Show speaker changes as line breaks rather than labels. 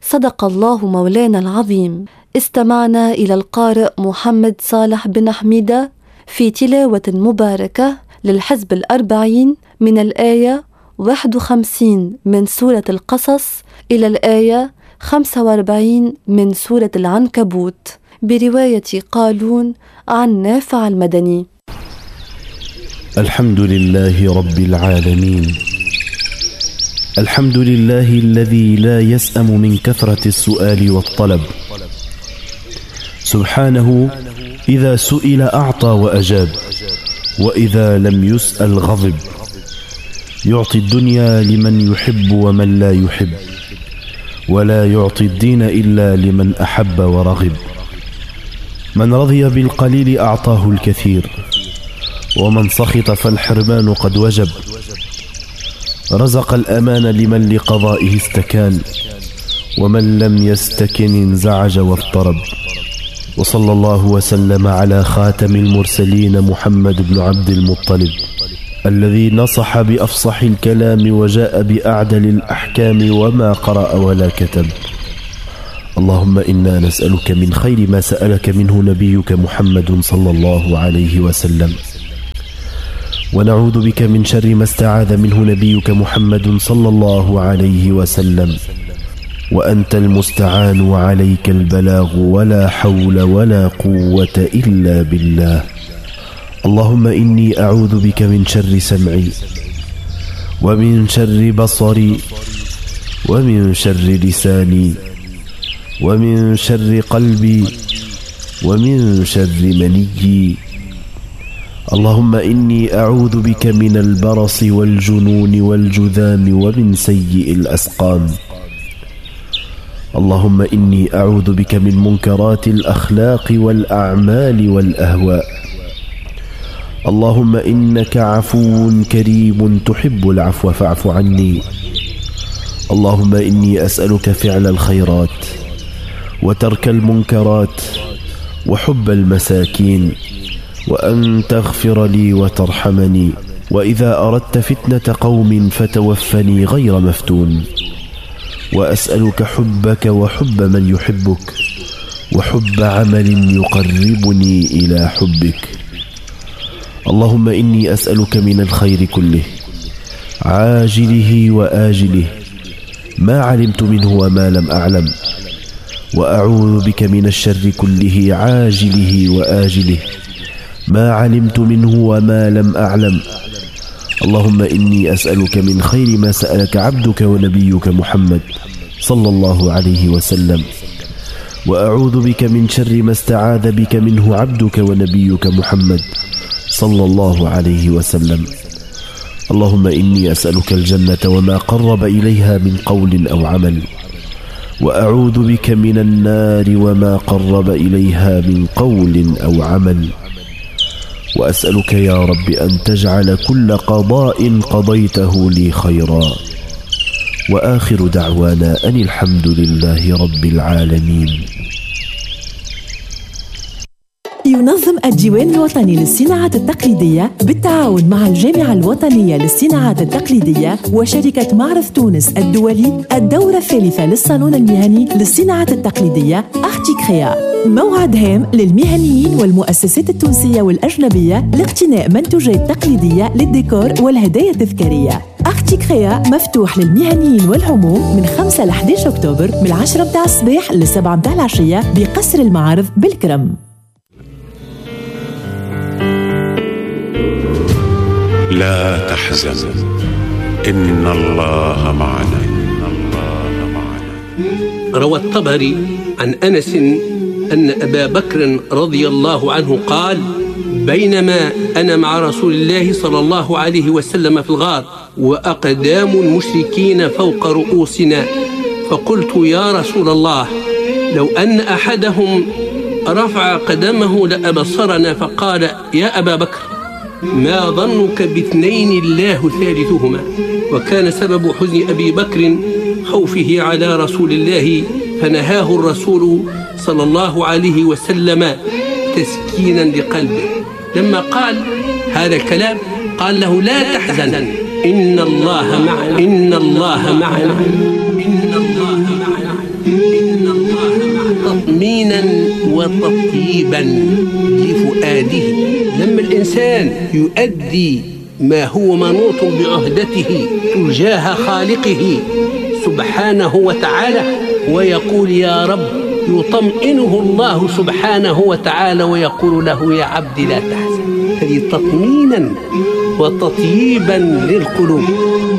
صدق الله مولانا العظيم. استمعنا إلى القارئ محمد صالح بن حميدة في تلاوة مباركة للحزب 40 من الآية 51 من سورة القصص إلى الآية 45 من سورة العنكبوت برواية قالون عن نافع المدني.
الحمد لله رب العالمين. الحمد لله الذي لا يسأم من كثرة السؤال والطلب، سبحانه إذا سئل أعطى وأجاب، وإذا لم يسأل غضب. يعطي الدنيا لمن يحب ومن لا يحب، ولا يعطي الدين إلا لمن أحب ورغب. من رضي بالقليل أعطاه الكثير، ومن سخط فالحرمان قد وجب. رزق الأمان لمن لقضائه استكان، ومن لم يستكن انزعج واضطرب. وصلى الله وسلم على خاتم المرسلين محمد بن عبد المطلب، الذي نصح بأفصح الكلام وجاء بأعدل الأحكام وما قرأ ولا كتب. اللهم إنا نسألك من خير ما سألك منه نبيك محمد صلى الله عليه وسلم، ونعوذ بك من شر ما استعاذ منه نبيك محمد صلى الله عليه وسلم، وأنت المستعان وعليك البلاغ، ولا حول ولا قوة إلا بالله. اللهم إني أعوذ بك من شر سمعي، ومن شر بصري، ومن شر لساني، ومن شر قلبي، ومن شر منيي. اللهم إني أعوذ بك من البرص والجنون والجذام ومن سيء الأسقام. اللهم إني أعوذ بك من منكرات الأخلاق والأعمال والأهواء. اللهم إنك عفو كريم تحب العفو فاعف عني. اللهم إني أسألك فعل الخيرات، وترك المنكرات، وحب المساكين، وأن تغفر لي وترحمني، وإذا أردت فتنة قوم فتوفني غير مفتون. وأسألك حبك وحب من يحبك، وحب عمل يقربني إلى حبك. اللهم إني أسألك من الخير كله، عاجله وآجله، ما علمت منه وما لم أعلم، وأعوذ بك من الشر كله، عاجله وآجله، ما علمت منه وما لم أعلم. اللهم إني أسألك من خير ما سألك عبدك ونبيك محمد صلى الله عليه وسلم، وأعوذ بك من شر ما استعاذ بك منه عبدك ونبيك محمد صلى الله عليه وسلم. اللهم إني أسألك الجنة وما قرب إليها من قول أو عمل، وأعوذ بك من النار وما قرب إليها من قول أو عمل. وأسألك يا رب أن تجعل كل قضاء قضيته لي خيرا. وآخر دعوانا أن الحمد لله رب العالمين.
ينظم الديوان الوطني للصناعات التقليدية بالتعاون مع الجامعة الوطنية للصناعات التقليدية وشركة معرض تونس الدولي الدورة الثالثة للصالون المهني للصناعات التقليدية أرتيكريا، موعد هام للمهنيين والمؤسسات التونسية والأجنبية لاقتناء منتوجات تقليدية للديكور والهدايا التذكارية. أرتيكريا مفتوح للمهنيين والعموم من 5 ل 11 أكتوبر من 10 متاع الصباح ل 7 متاع العشية بقصر المعارض بالكرم.
لا تحزن، إن الله معنا.
روى الطبري عن أنس أن أبا بكر رضي الله عنه قال: بينما أنا مع رسول الله صلى الله عليه وسلم في الغار، وأقدام المشركين فوق رؤوسنا، فقلت: يا رسول الله، لو أن أحدهم رفع قدمه لأبصرنا. فقال: يا أبا بكر، ما ظنك باثنين الله ثالثهما؟ وكان سبب حزن أبي بكر خوفه على رسول الله، فنهاه الرسول صلى الله عليه وسلم تسكينا لقلبه. لما قال هذا الكلام قال له: لا تحزن، إن الله معنا، إن الله معنا، إن الله معنا. وتطييبا لفؤاده. لما الإنسان يؤدي ما هو منوط بعهدته تجاه خالقه سبحانه وتعالى ويقول يا رب، يطمئنه الله سبحانه وتعالى ويقول له يا عبدي لا تحزن. هذه تطمينا وتطييبا للقلوب.